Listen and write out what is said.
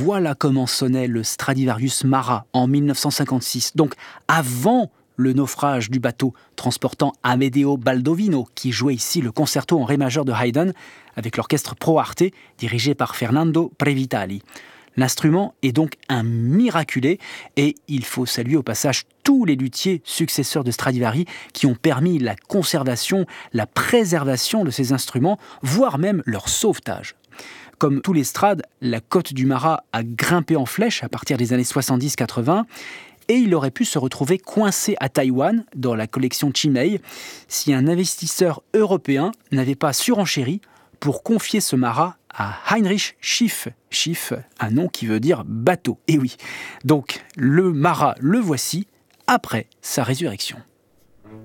voilà comment sonnait le Stradivarius Mara en 1956, donc avant le naufrage du bateau transportant Amedeo Baldovino, qui jouait ici le concerto en ré majeur de Haydn avec l'orchestre Pro Arte dirigé par Fernando Previtali. L'instrument est donc un miraculé et il faut saluer au passage tous les luthiers successeurs de Stradivari qui ont permis la conservation, la préservation de ces instruments, voire même leur sauvetage. Comme tous les Strades, la cote du Mara a grimpé en flèche à partir des années 70-80 et il aurait pu se retrouver coincé à Taïwan dans la collection Chimay si un investisseur européen n'avait pas surenchéri pour confier ce Mara à Heinrich Schiff. Schiff, un nom qui veut dire bateau. Et oui, donc le Mara, le voici après sa résurrection.